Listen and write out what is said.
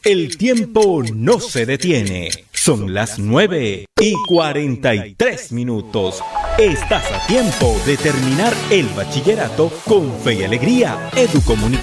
El tiempo no se detiene. Son las 9:43. Estás a tiempo de terminar el bachillerato con fe y alegría. Educomunicaciones.